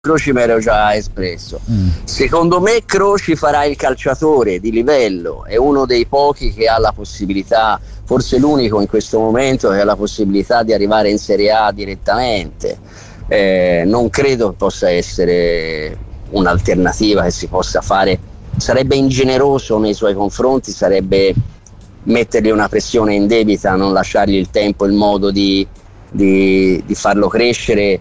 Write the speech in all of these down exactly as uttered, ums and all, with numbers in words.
Croci mi ero già espresso. Mm. Secondo me Croci farà il calciatore di livello, è uno dei pochi che ha la possibilità, forse l'unico in questo momento che ha la possibilità di arrivare in Serie A direttamente. Eh, non credo possa essere un'alternativa che si possa fare, sarebbe ingeneroso nei suoi confronti, sarebbe mettergli una pressione indebita, non lasciargli il tempo, il modo di Di, di farlo crescere,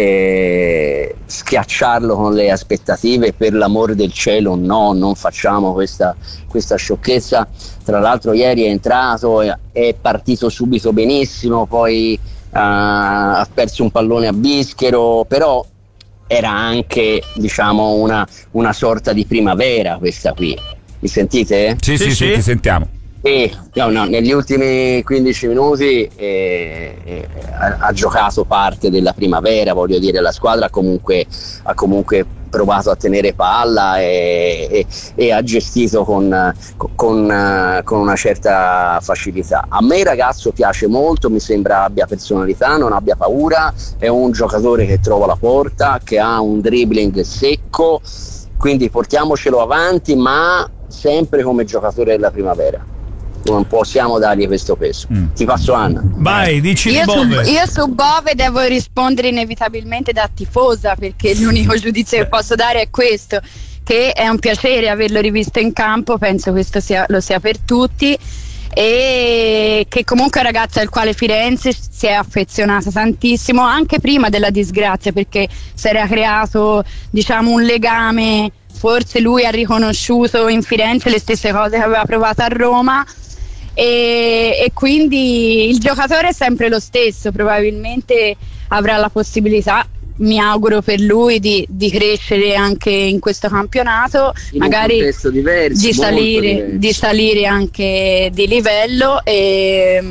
eh, schiacciarlo con le aspettative. Per l'amor del cielo, no, non facciamo questa, questa sciocchezza. Tra l'altro ieri è entrato, è, è partito subito benissimo, poi uh, ha perso un pallone a Bischero, però era anche, diciamo, una, una sorta di primavera questa qui. Mi sentite? Sì, sì, sì, sì, ti sentiamo. E no, no, negli ultimi quindici minuti eh, eh, ha, ha giocato parte della primavera, voglio dire, la squadra comunque, ha comunque provato a tenere palla e, e, e ha gestito con, con, con una certa facilità. A me il ragazzo piace molto, mi sembra abbia personalità, non abbia paura, è un giocatore che trova la porta, che ha un dribbling secco, quindi portiamocelo avanti, ma sempre come giocatore della primavera. Non possiamo dargli questo peso. Mm. Ti passo Anna. Vai, dici io Bove. Su, io su Bove devo rispondere inevitabilmente da tifosa, perché l'unico giudizio che posso dare è questo, che è un piacere averlo rivisto in campo, penso questo sia, lo sia per tutti, e che comunque è un ragazzo al quale Firenze si è affezionata tantissimo anche prima della disgrazia, perché si era creato, diciamo, un legame. Forse lui ha riconosciuto in Firenze le stesse cose che aveva provato a Roma. E, e quindi il giocatore è sempre lo stesso, probabilmente avrà la possibilità, mi auguro per lui, di, di crescere anche in questo campionato, in magari diverso, di, salire, diverso. di salire anche di livello, e,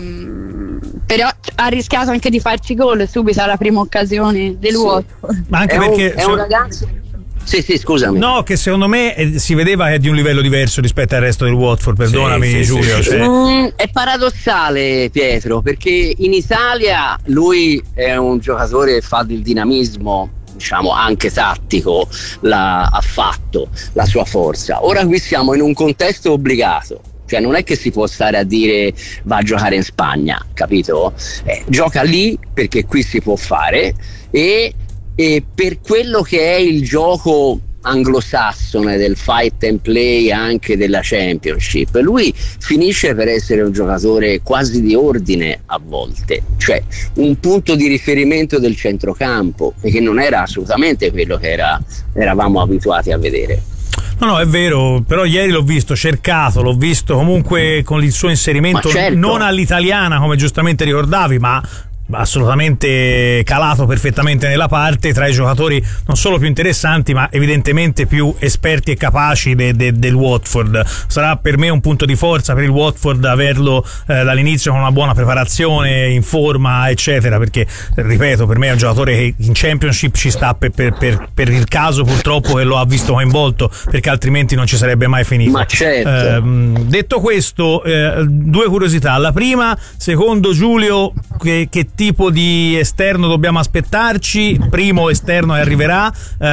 però ha rischiato anche di farci gol subito alla prima occasione del Watford. Sì. Ma anche è perché un, è un ragazzo. Sì, sì, scusami. No, che secondo me eh, si vedeva che è di un livello diverso rispetto al resto del Watford, perdonami sì, sì, Giulio. Sì, sì. Cioè. Mm, è paradossale, Pietro, perché in Italia lui è un giocatore che fa del dinamismo, diciamo anche tattico, la, ha fatto la sua forza. Ora qui siamo in un contesto obbligato. Cioè non è che si può stare a dire va a giocare in Spagna, capito? Eh, gioca lì perché qui si può fare, e E per quello che è il gioco anglosassone del fight and play, anche della Championship, lui finisce per essere un giocatore quasi di ordine a volte, cioè un punto di riferimento del centrocampo, che non era assolutamente quello che era, eravamo abituati a vedere. No, no, è vero, però ieri l'ho visto cercato, l'ho visto comunque con il suo inserimento, certo, non all'italiana come giustamente ricordavi, ma assolutamente calato perfettamente nella parte, tra i giocatori non solo più interessanti ma evidentemente più esperti e capaci de, de, del Watford. Sarà per me un punto di forza per il Watford averlo eh, dall'inizio con una buona preparazione, in forma eccetera, perché ripeto, per me è un giocatore che in Championship ci sta per, per, per, per il caso purtroppo che lo ha visto coinvolto, perché altrimenti non ci sarebbe mai finito. Ma certo. eh, detto questo, eh, due curiosità. La prima, secondo Giulio, che, che tipo di esterno dobbiamo aspettarci? Primo esterno che arriverà,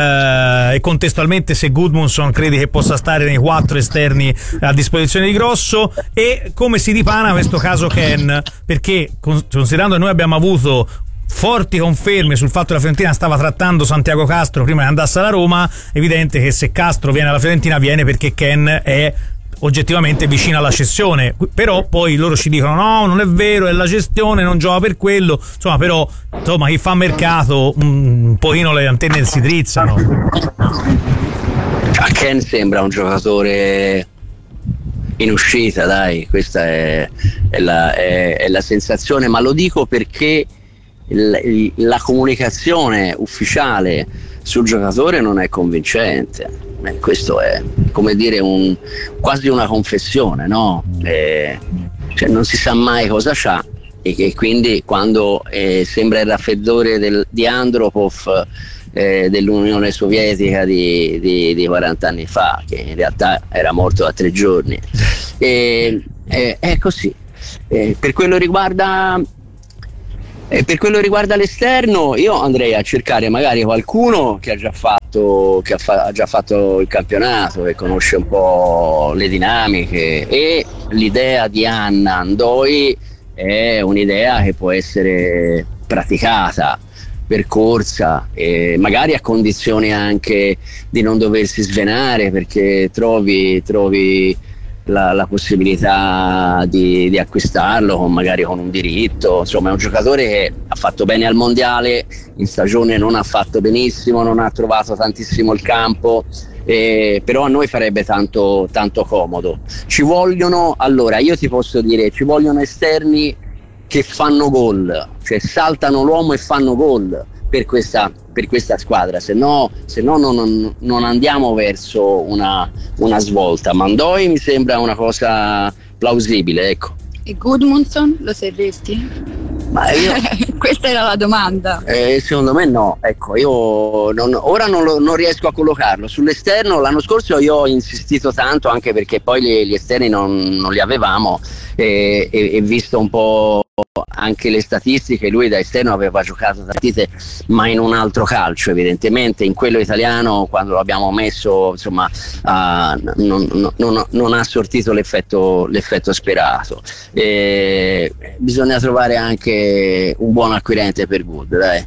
eh, e contestualmente se Gudmundsson credi che possa stare nei quattro esterni a disposizione di Grosso, e come si dipana questo caso Ken, perché considerando che noi abbiamo avuto forti conferme sul fatto che la Fiorentina stava trattando Santiago Castro prima che andasse alla Roma, è evidente che se Castro viene alla Fiorentina viene perché Ken è oggettivamente vicino alla cessione, però poi loro ci dicono no, non è vero, è la gestione, non gioca per quello, insomma, però insomma chi fa mercato un pochino le antenne si drizzano. A Ken sembra un giocatore in uscita, dai, questa è, è, la, è, è la sensazione, ma lo dico perché il, la comunicazione ufficiale sul giocatore non è convincente. Eh, questo è come dire un, quasi una confessione, no? Eh, cioè non si sa mai cosa c'ha, e che quindi quando eh, sembra il raffreddore del, di Andropov eh, dell'Unione Sovietica di, di, di quaranta anni fa, che in realtà era morto da tre giorni, eh, eh, è così. Eh, per quello riguarda E per quello che riguarda l'esterno, io andrei a cercare magari qualcuno che ha già fatto, che ha, fa- ha già fatto il campionato, che conosce un po' le dinamiche, e l'idea di Anna Andoi è un'idea che può essere praticata, percorsa, e magari a condizione anche di non doversi svenare, perché trovi, trovi La, la possibilità di, di acquistarlo con, magari con un diritto. Insomma, è un giocatore che ha fatto bene al mondiale, in stagione non ha fatto benissimo, non ha trovato tantissimo il campo, eh, però a noi farebbe tanto, tanto comodo. Ci vogliono, allora io ti posso dire, ci vogliono esterni che fanno gol, cioè saltano l'uomo e fanno gol per questa, per questa squadra, se no, se no non, non andiamo verso una, una svolta. Mandoi mi sembra una cosa plausibile, ecco. E Gudmundsson lo serresti? Ma io, questa era la domanda. Eh, secondo me no, ecco, io non, ora non, lo, non riesco a collocarlo. Sull'esterno l'anno scorso io ho insistito tanto, anche perché poi gli, gli esterni non, non li avevamo, e, e, e visto un po' anche le statistiche, lui da esterno aveva giocato partite ma in un altro calcio, evidentemente in quello italiano quando l'abbiamo messo, insomma, uh, non, non, non, non ha sortito l'effetto, l'effetto sperato. E bisogna trovare anche un buon acquirente per Good, dai.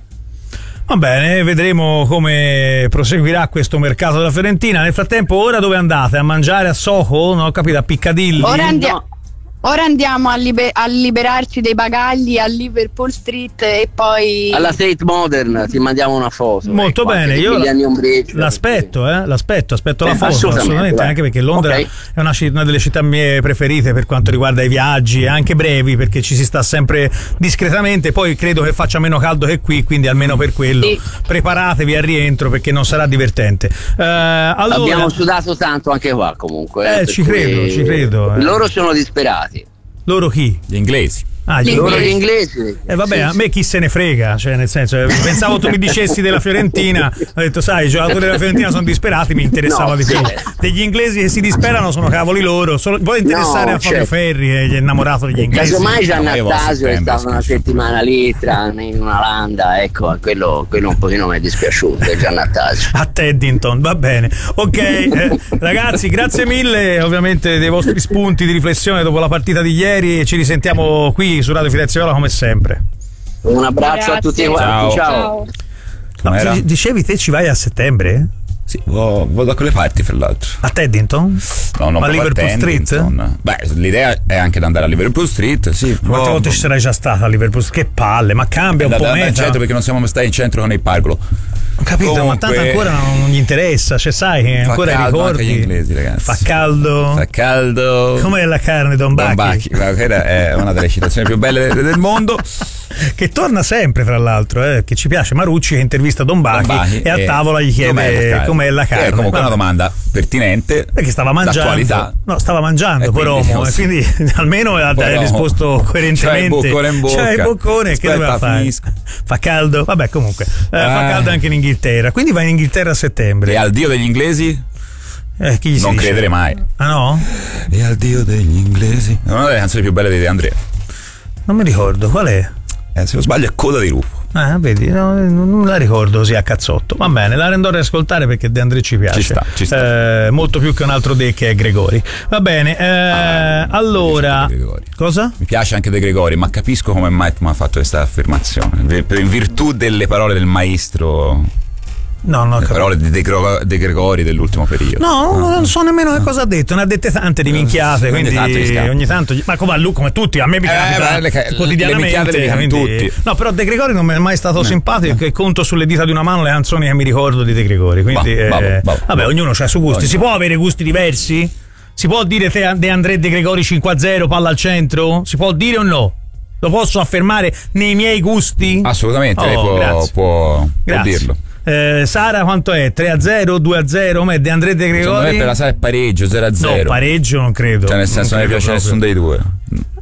Va bene, vedremo come proseguirà questo mercato della Fiorentina. Nel frattempo, ora dove andate? A mangiare a Soho? Non ho capito, a Piccadilly? Ora andiamo. No. Ora andiamo a, liber- a liberarci dei bagagli a Liverpool Street e poi alla Tate Modern ti mandiamo una foto. Molto ecco, bene, io la, Bridge, l'aspetto, eh, l'aspetto, aspetto la eh, foto, assolutamente, assolutamente, anche perché Londra okay. è una, una delle città mie preferite per quanto riguarda i viaggi, anche brevi, perché ci si sta sempre discretamente. Poi credo che faccia meno caldo che qui, quindi almeno per quello sì. Preparatevi al rientro, perché non sarà divertente. Eh, allora, abbiamo sudato tanto anche qua comunque. Eh, eh, ci credo, ci credo. Eh. Loro sono disperati. Loro chi? Gli inglesi. Ah, gli loro inglesi. gli inglesi. E eh vabbè, sì, a me chi se ne frega, cioè nel senso, pensavo tu mi dicessi della Fiorentina, ho detto sai, i giocatori della Fiorentina sono disperati, mi interessava no, di più. sì. Degli inglesi che si disperano sono cavoli loro, solo, vuole interessare no, a Fabio certo. Ferri, che gli è innamorato degli inglesi. Casomai Giannattasio è settembre, stato una settimana lì tra, in una landa, ecco, quello, quello un pochino mi è dispiaciuto, è Giannattasio. A Teddington, va bene. Ok, eh, ragazzi, grazie mille ovviamente dei vostri spunti di riflessione dopo la partita di ieri, e ci risentiamo qui su Radio Firenze Viola come sempre. Un abbraccio Grazie. a tutti quanti, ciao. ciao. No, dicevi te ci vai a settembre? Sì, vado, vado da quelle parti, fra l'altro. A Teddington? No, non a Liverpool Street? Beh, l'idea è anche di andare a Liverpool Street, sì. Quante volte ci sarai già stata a Liverpool? Che palle, ma cambia un da, po' da, meta. in centro, perché non siamo mai stati in centro con il Pargolo. Ho capito, Comunque, ma tanto ancora non, non gli interessa, cioè sai che ancora caldo ricordi. anche gli inglesi, ragazzi. Fa caldo. Fa caldo. Com'è la carne Don Bacchi? Don Bacchi, quella è una delle citazioni più belle del, del mondo. Che torna sempre, fra l'altro, eh, che ci piace. Marucci che intervista Don Bacchi, Don Bacchi e a tavola gli chiede com'è, com'è la carne. È comunque ma, una domanda pertinente, perché stava mangiando. D'attualità. No, stava mangiando, E Poromo, quindi, e quindi almeno ha risposto coerentemente. C'hai il boccone in bocca. C'hai il boccone, che doveva fare? Finisca. Fa caldo? Vabbè, comunque, eh, Eh. fa caldo anche in Inghilterra. Quindi vai in Inghilterra a settembre. E al dio degli inglesi? Eh, chi gli si Non dice? credere mai. Ah no? E al dio degli inglesi? È una delle canzoni più belle di De André. Non mi ricordo, qual è? Eh, se non sbaglio è Coda di Lupo. Ah, vedi, no, non la ricordo così a cazzotto. Va bene, la andrò a riascoltare perché De André ci piace. Ci sta, ci sta. Eh, molto più che un altro De che è Gregori. Va bene, eh, Ah, allora. mi piace anche De Gregori. Cosa? Mi piace anche De Gregori, ma capisco come mai mi ha fatto questa affermazione. In virtù delle parole del maestro. No, no, Le parole di De, Gro- De Gregori dell'ultimo periodo. No, no, non so nemmeno che cosa ha detto. Ne ha dette tante di minchiate. Ogni Quindi tanto gli scappa. ogni tanto. Ma come a lui, come tutti, a me mi Eh, capita beh, le- le quotidianamente. minchiate le dicono quindi- tutti. No, però De Gregori non mi è mai stato simpatico. E conto sulle dita di una mano le canzoni che mi ricordo di De Gregori. Quindi, Bah, eh, bah, bah, vabbè, bah. ognuno ha i suoi gusti. Ognuno. Si può avere gusti diversi? Si può dire te, De André De Gregori cinque a zero, palla al centro? Si può dire o no? Lo posso affermare nei miei gusti? Assolutamente, lei Oh, può, grazie. può, può Grazie. dirlo. Eh, Sara quanto è? tre a zero, due a zero? Come De André De Secondo Gregori? me per la Sara è pareggio, zero a zero. No, pareggio non credo. Cioè, nel senso, non mi credo piace proprio. nessuno dei due.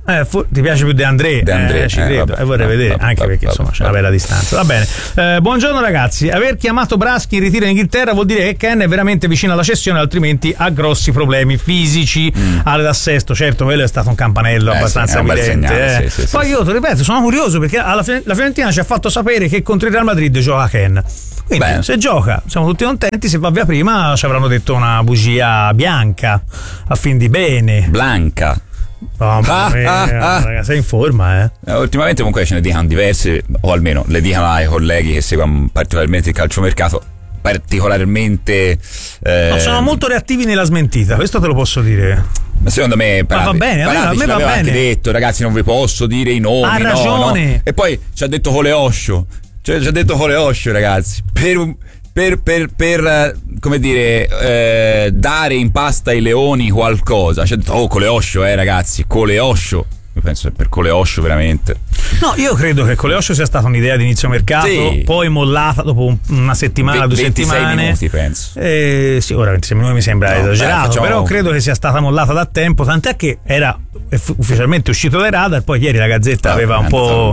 Eh, fu- ti piace più De André? De André, eh, ci eh, credo, vabbè, e vorrei vabbè, vedere, vabbè, anche vabbè, perché vabbè, insomma c'è una vabbè. bella distanza. Va bene. Eh, buongiorno ragazzi, aver chiamato Braschi in ritiro in Inghilterra vuol dire che Ken è veramente vicino alla cessione, altrimenti ha grossi problemi fisici mm. all'assesto. Certo, quello è stato un campanello eh, abbastanza sì, è un bel evidente. segnale, eh. sì, sì, Poi sì, io ti ripeto, sono curioso perché alla Fiorentina, la Fiorentina ci ha fatto sapere che contro il Real Madrid gioca Ken. Quindi Beh. se gioca siamo tutti contenti, se va via prima ci avranno detto una bugia bianca a fin di bene. Blanca. Oh, ah, mia, ah, ah. Ragazzi, sei in forma, eh? eh? Ultimamente comunque ce ne dicano diverse, o almeno le dicano ai colleghi che seguono particolarmente il calciomercato, particolarmente eh... no, sono molto reattivi nella smentita, questo te lo posso dire. Ma secondo me ma va bene, a me, a me va bene. Anche detto, ragazzi, non vi posso dire i nomi, ha no, ragione. No. E poi ci ha detto Coleoscio, cioè ci ha detto Coleoscio, ragazzi, per un Per, per, per come dire eh, dare in pasta ai leoni qualcosa. Cioè, oh, Coleoscio, eh ragazzi, Coleoscio. Io penso che per Coleoscio veramente. No, io credo che Coleoscio sia stata un'idea di inizio mercato, sì. poi mollata dopo un, una settimana, V- due settimane. Minuti, penso. Eh, sì, ora ventisei minuti mi sembra no, esagerato, beh, facciamo... però credo che sia stata mollata da tempo, tant'è che era ufficialmente uscito dai radar, poi ieri la Gazzetta ah, aveva un po'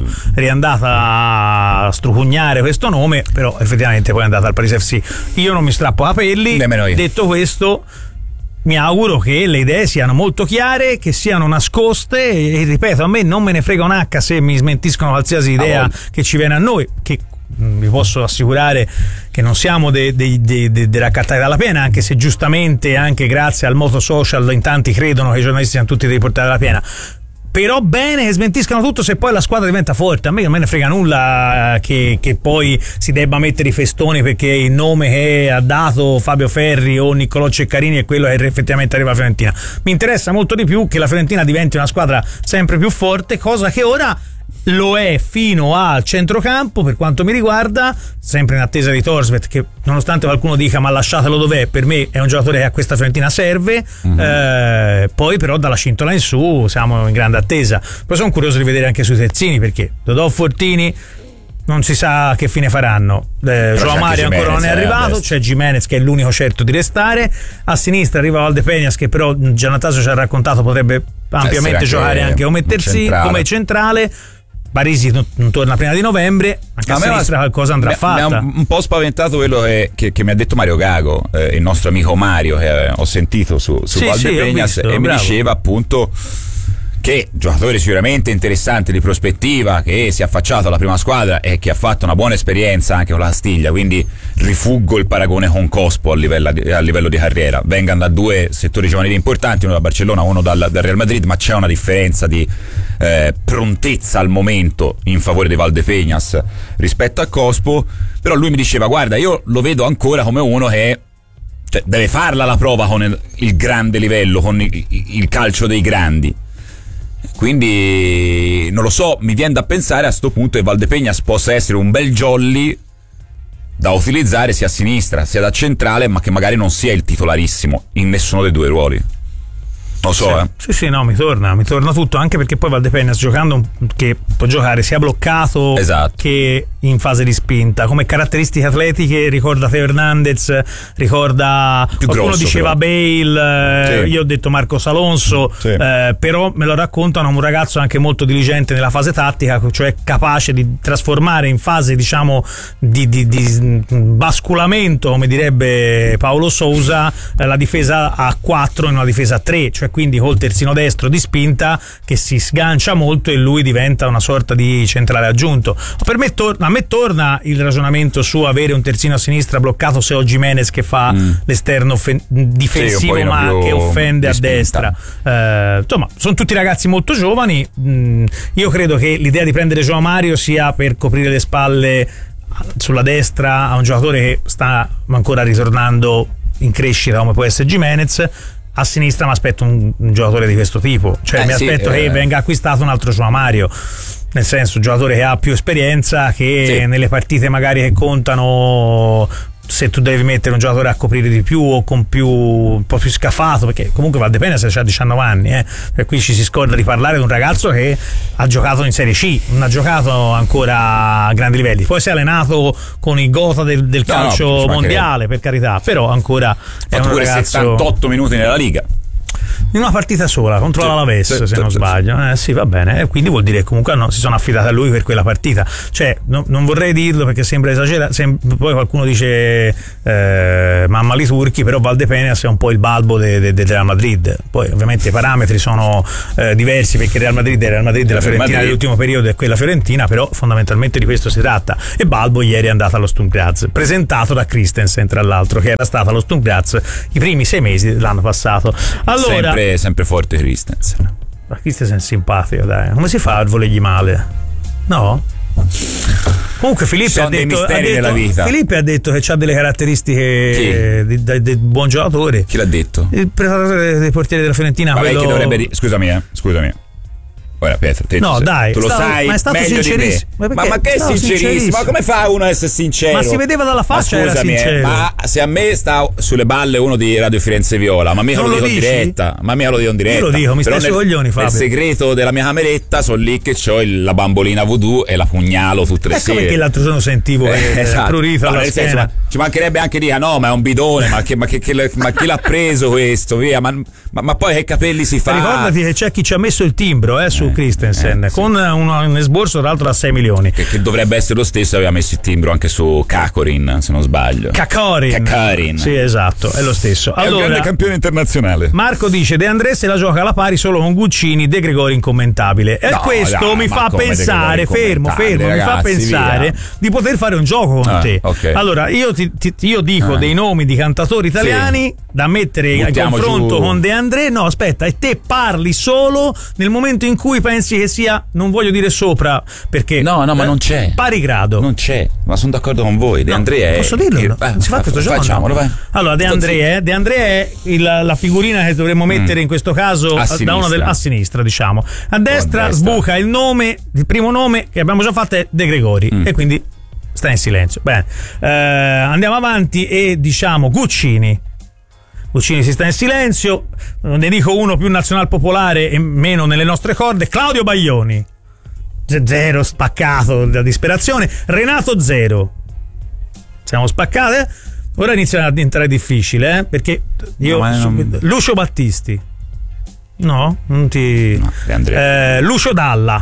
riandata a strucugnare questo nome, però effettivamente poi è andata al Paris F C. Io non mi strappo capelli, detto questo mi auguro che le idee siano molto chiare, che siano nascoste e, ripeto, a me non me ne frega un H se mi smentiscono qualsiasi idea ah, che ci viene a noi, che vi posso assicurare che non siamo dei de, de, de, de raccattati dalla piena, anche se giustamente anche grazie al moto social in tanti credono che i giornalisti siano tutti dei portati dalla piena. Però bene che smentiscano tutto se poi la squadra diventa forte. A me non me ne frega nulla che, che poi si debba mettere i festoni perché il nome che ha dato Fabio Ferri o Niccolò Ceccarini è quello che effettivamente arriva alla Fiorentina. Mi interessa molto di più che la Fiorentina diventi una squadra sempre più forte, cosa che ora lo è fino al centrocampo per quanto mi riguarda, sempre in attesa di Thorstvedt, che nonostante qualcuno dica ma lasciatelo dov'è, per me è un giocatore che a questa Fiorentina serve. Mm-hmm. eh, poi però dalla cintola in su siamo in grande attesa. Poi sono curioso di vedere anche sui terzini, perché Dodò, Fortini non si sa che fine faranno. eh, João Mario ancora non è arrivato, c'è Gimenez che è l'unico certo di restare, a sinistra arriva Valdepeñas che però Giannattasio ci ha raccontato potrebbe ampiamente giocare anche come terzino, come centrale. Parisi non torna prima di novembre, anche a sinistra qualcosa andrà fatta. Mi ha un po' spaventato quello che, che, che mi ha detto Mario Gago, eh, il nostro amico Mario, che eh, ho sentito su, su sì, Valdepeñas, sì, e bravo. Mi diceva appunto che giocatore sicuramente interessante di prospettiva, che si è affacciato alla prima squadra e che ha fatto una buona esperienza anche con la Castiglia, quindi rifuggo il paragone con Cospo a livello di, a livello di carriera. Vengano da due settori giovanili importanti, uno da Barcellona, uno dal, dal Real Madrid, ma c'è una differenza di eh, prontezza al momento in favore di Valdepeñas rispetto a Cospo. Però lui mi diceva guarda, io lo vedo ancora come uno che cioè, deve farla la prova con il, il grande livello, con il, il calcio dei grandi. Quindi non lo so, mi viene da pensare a sto punto che Valdepeñas possa essere un bel jolly da utilizzare sia a sinistra sia da centrale, ma che magari non sia il titolarissimo in nessuno dei due ruoli. Lo so, sì, eh. Sì, sì, no, mi torna, mi torna tutto, anche perché poi Valdepeñas giocando, che può giocare sia bloccato esatto. che in fase di spinta, come caratteristiche atletiche ricorda Teo Hernandez, ricorda più qualcuno grosso, diceva però. Bale, sì. Io ho detto Marcos Alonso, sì. eh, però me lo raccontano un ragazzo anche molto diligente nella fase tattica, cioè capace di trasformare in fase diciamo di, di, di basculamento, come direbbe Paolo Sousa, la difesa a quattro in una difesa a tre, cioè quindi col terzino destro di spinta che si sgancia molto e lui diventa una sorta di centrale aggiunto. Per me torna, a me torna il ragionamento su avere un terzino a sinistra bloccato se ho Gimenez che fa mm. l'esterno offen- difensivo sì, ma che offende a destra. Eh, insomma, sono tutti ragazzi molto giovani. Mm, io credo che l'idea di prendere João Mario sia per coprire le spalle sulla destra a un giocatore che sta ancora ritornando in crescita come può essere Gimenez. A sinistra mi aspetto un, un giocatore di questo tipo, cioè eh mi sì, aspetto eh. che venga acquistato un altro João Mario, nel senso un giocatore che ha più esperienza, che sì. nelle partite magari che contano, se tu devi mettere un giocatore a coprire di più o con più un po' più scafato, perché comunque Valdepeñas ha diciannove anni, eh, per cui ci si scorda di parlare di un ragazzo che ha giocato in Serie C, non ha giocato ancora a grandi livelli, poi si è allenato con i Gotha del, del calcio no, no, mondiale, per carità, però ancora è un ragazzo settantotto minuti nella Liga. in una partita sola contro sì, l'Alaves, sì, se sì, non sì, sbaglio. Eh, sì, va bene. E quindi vuol dire che comunque no, si sono affidati a lui per quella partita. Cioè, no, non vorrei dirlo perché sembra esagerato. Sem- poi qualcuno dice eh, mamma li turchi, però Valdepeñas è un po' il balbo del de, de Real Madrid. Poi ovviamente i parametri sono eh, diversi, perché Real Madrid è Real Madrid, la Fiorentina dell'ultimo periodo è quella Fiorentina, però fondamentalmente di questo si tratta. E Balbo ieri è andato allo Sturm Graz, presentato da Christensen, tra l'altro, che era stato allo Sturm Graz i primi sei mesi dell'anno passato. Allora, sempre, sempre forte Christensen. Ma Christensen è simpatico, dai. Come si fa a volergli male? No? Comunque Filippo ha detto, ha detto, vita. Filippo ha detto che ha delle caratteristiche di, di, di buon giocatore. Chi l'ha detto? Il preparatore dei portieri della Fiorentina. Ma quello... lei che dovrebbe dire, scusami eh, scusami ora Pietro, te no tu, dai, tu lo stavo, sai ma è stato meglio sincerissimo. di me. Ma, ma, ma che è sincerissimo? Ma come fa uno a essere sincero? Ma si vedeva dalla faccia, ma scusami, era sincero. Eh, ma se a me sta sulle balle uno di Radio Firenze Viola, ma mica non lo dico dici? in diretta, ma mica lo dico in diretta. Io lo dico, mi stai sui coglioni, Fabio. Nel segreto della mia cameretta sono lì che c'ho il, la bambolina voodoo e la pugnalo tutte le ecco sere. Perché l'altro giorno sentivo eh, eh, esatto. prurito no, alla nel schiena. senso, ma ci mancherebbe anche dire ah no ma è un bidone, ma, che, ma, che, che, ma chi l'ha preso questo, via, ma, ma, ma poi che capelli si fa? Ricordati che c'è chi ci ha messo il timbro eh, su eh, Christensen eh, sì. con un, un esborso tra l'altro da sei milioni, che, che dovrebbe essere lo stesso, aveva messo il timbro anche su Kakorin, se non sbaglio. Kakorin. Kakorin. Sì, esatto, è lo stesso. È allora, un grande campione internazionale. Marco dice De André se la gioca alla pari solo con Guccini, De Gregori incommentabile. E no, questo dai, mi fa pensare, fermo, fermo, ragazzi, mi fa pensare via. di poter fare un gioco con ah, te. Okay. Allora, io, ti, ti, io dico ah. dei nomi di cantatori italiani sì. da mettere in confronto giù. con De André. No, aspetta, e te parli solo nel momento in cui pensi che sia, non voglio dire sopra, perché no, no, ma non c'è. Pari grado. Non c'è, ma sono d'accordo con voi. De no, André è. Posso dirlo? Il, eh, si fa questo gioco? Facciamolo, vai. Allora, De André è, De André è il, la figurina che dovremmo mettere mm. in questo caso a, da sinistra. Una del, a sinistra, diciamo. A destra, a destra sbuca il nome, il primo nome che abbiamo già fatto è De Gregori mm. e quindi sta in silenzio. Bene, eh, andiamo avanti e diciamo Guccini. Guccini si sta in silenzio. Ne dico uno più nazionalpopolare e meno nelle nostre corde. Claudio Baglioni. Zero, spaccato da disperazione. Renato Zero. Siamo spaccate. Ora inizia a diventare difficile, eh? Perché io no, non... Lucio Battisti. No, non ti no, eh, Lucio Dalla.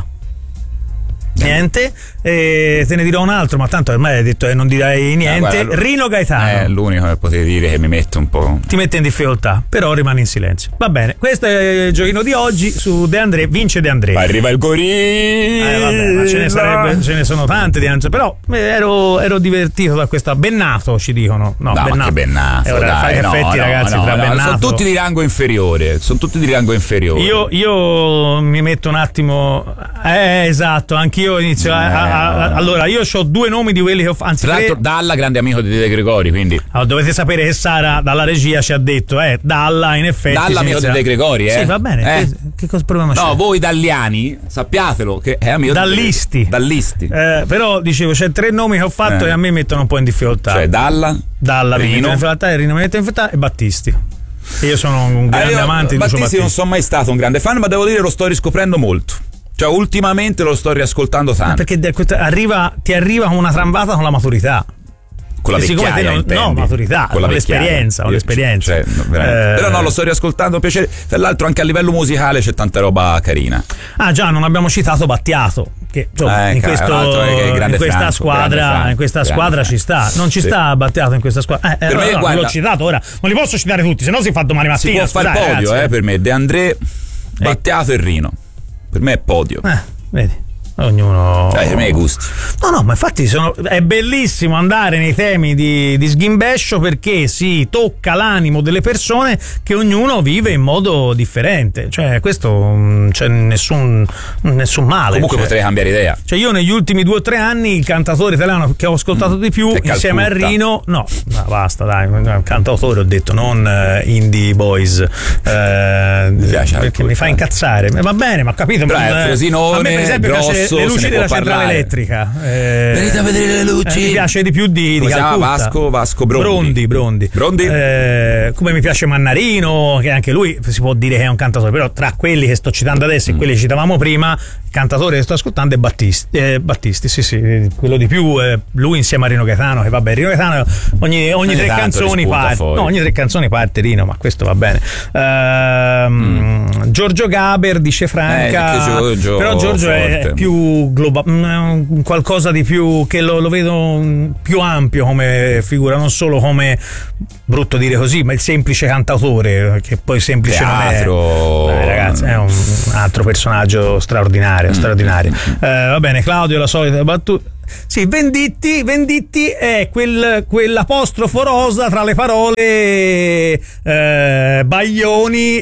Niente, e te ne dirò un altro, ma tanto ormai hai detto che non direi niente. No, guarda, Rino Gaetano è l'unico che potevi dire che mi mette un po'. Ti mette in difficoltà, però rimane in silenzio. Va bene, questo è il giochino di oggi su De André. Vince De André. Arriva il gorilla. Eh, vabbè, ma ce ne sarebbe, ce ne sono tante di André, però ero, ero divertito da questa. Bennato ci dicono. No, no Bennato. Che Bennato. Eh, ora dai, fai no, effetti, no, ragazzi. No, tra no, Bennato. Sono tutti di rango inferiore. Sono tutti di rango inferiore. Io, io mi metto un attimo. Eh, esatto, anch'io inizio a. a allora io ho due nomi di quelli che ho fatto, anzi tra l'altro tre... Dalla grande amico di De Gregori, quindi allora, dovete sapere che Sara dalla regia ci ha detto eh Dalla in effetti Dalla amico inizia... di De Gregori eh sì va bene eh? che, che cosa problema c'è? No, voi dalliani sappiatelo che è amico Dallisti di Dallisti eh, però dicevo c'è tre nomi che ho fatto eh. e a me mettono un po' in difficoltà, cioè Dalla Dalla Rino mi mette in difficoltà, Rino mi mette in difficoltà e Battisti. E io sono un grande eh, io, amante Battisti di Battisti non sono mai stato un grande fan, ma devo dire lo sto riscoprendo molto. Cioè ultimamente lo sto riascoltando tanto. Perché arriva, ti arriva con una tramvata con la maturità. Con la vecchiaia, non, no, maturità, con, con l'esperienza, con l'esperienza. Cioè, no, eh, però no, lo sto riascoltando, piacere. Tra l'altro anche a livello musicale c'è tanta roba carina. Ah già, non abbiamo citato Battiato, che insomma, eh, in, questo, in questa Franco, squadra, Franco, in questa squadra ci sta. Non ci sì. sta Battiato in questa squadra. Eh, per allora, me, no, guarda, l'ho citato ora, non li posso citare tutti, se no si fa domani mattina. Si può fare il podio, ragazzi. eh, per me, De André, Battiato eh. e Rino. Per me è podio. Eh, vedi. Ognuno eh, per me i gusti. No no ma infatti sono, è bellissimo andare nei temi di, di sghimbescio perché si tocca l'animo delle persone che ognuno vive in modo differente, cioè questo non c'è nessun, nessun male. Comunque cioè, potrei cambiare idea, cioè io negli ultimi due o tre anni il cantatore italiano che ho ascoltato mm, di più insieme a Rino no, no basta dai cantautore ho detto non uh, indie boys uh, mi piace perché mi fa incazzare va bene ma ho capito però ma, è Frosinone, a me per esempio grosso, piace le luci della centrale parlare. elettrica eh, venite a vedere le luci eh, mi piace di più di, di Calcutta. Vasco Vasco Brondi Brondi Brondi, Brondi. Eh, come mi piace Mannarino che anche lui si può dire che è un cantatore però tra quelli che sto citando adesso mm. e quelli che citavamo prima cantatore che sto ascoltando è Battisti, eh, Battisti sì sì, quello di più, eh, lui insieme a Rino Gaetano, che vabbè, Rino Gaetano ogni, ogni, ogni tre canzoni parte, no, ogni tre canzoni parte Rino, ma questo va bene. Ehm, mm. Giorgio Gaber dice Franca, eh, Giorgio però Giorgio forte. È più globale, qualcosa di più, che lo, lo vedo più ampio come figura, non solo come, brutto dire così, ma il semplice cantautore, che poi semplice Teatro. non è. Dai, ragazzi, è un altro personaggio straordinario, straordinario. Eh, va bene, Claudio, la solita battuta. Sì, Venditti, Venditti è quel, quell'apostrofo rosa tra le parole eh, Baglioni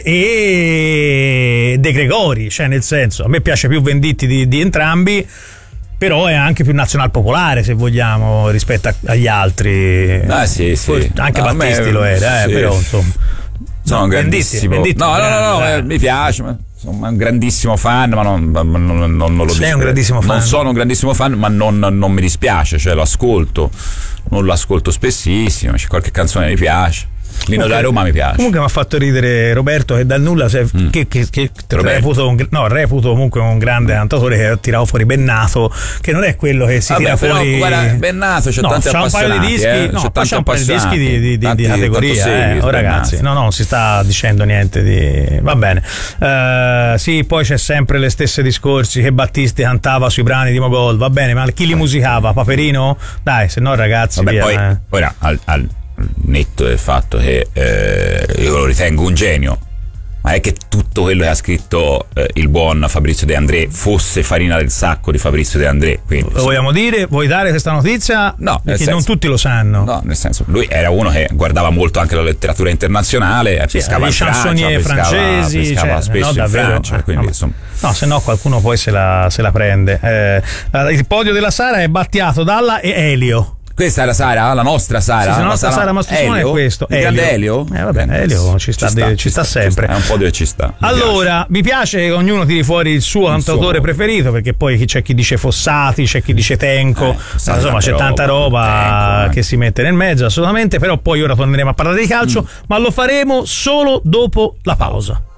e De Gregori, cioè nel senso, a me piace più Venditti di, di entrambi, però è anche più nazionalpopolare, se vogliamo, rispetto a, agli altri. Ah, sì, sì. Anche no, Battisti me, lo era, eh, sì. Però insomma. Sono un grandissimo. Venditti, no, no, no, no, eh, mi piace. Ma sono un grandissimo fan, ma non, non, non, non lo Sei un grandissimo fan. Non sono un grandissimo fan, ma non, non mi dispiace, cioè lo ascolto. Non lo ascolto spessissimo, c'è qualche canzone che mi piace. Lino da Roma mi piace. Comunque mi ha fatto ridere Roberto, che dal nulla se, mm. che, che, che reputo, un, no, reputo comunque un grande cantatore, che ha tirato fuori Bennato, che non è quello che si Vabbè, tira però, fuori. Guarda, Bennato c'è no, tanti c'ha un paio di dischi, eh, no, c'è tanti c'ha un paio di dischi di, di, di, tanti, di categoria. Eh. Oh, ragazzi, no, no, non si sta dicendo niente di. Va bene. Uh, sì, poi c'è sempre le stesse discorsi che Battisti cantava sui brani di Mogol. Va bene, ma chi li musicava? Paperino? Dai, se no, ragazzi. Vabbè, via, poi, eh. poi no, al, al netto del fatto che eh, io lo ritengo un genio, ma è che tutto quello che ha scritto eh, il buon Fabrizio De André fosse farina del sacco di Fabrizio De André. Quindi, lo vogliamo dire? Vuoi dare questa notizia? No, perché senso, non tutti lo sanno. No, nel senso, lui era uno che guardava molto anche la letteratura internazionale, sì, pescava in Francia, pescava, francesi, pescava cioè, spesso no, in Francia, eh, quindi insomma. No, se no qualcuno poi se la, se la prende. Eh, il podio della Sara è Battiato, Dalla e Elio. Questa è la Sara, la nostra Sara. Sì, la nostra Sara Mastrosone è questo. Il grande Elio? Eh, vabbè, Bene, Elio ci sta, ci sta, ci sta sempre. È un po' dove ci sta. Mi allora, piace. mi piace che ognuno tiri fuori il suo il cantautore suo. preferito, perché poi c'è chi dice Fossati, c'è chi dice Tenco, eh, insomma c'è tanta roba Tenco, che eh. si mette nel mezzo, assolutamente. Però poi ora torneremo a parlare di calcio, mm. ma lo faremo solo dopo la pausa.